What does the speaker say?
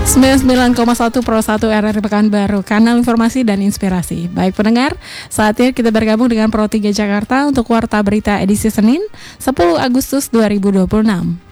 99,1 Pro 1 RRI Pekanbaru, kanal informasi dan inspirasi. Baik pendengar, saatnya kita bergabung dengan Pro 3 Jakarta untuk Warta Berita edisi Senin 10 Agustus 2026.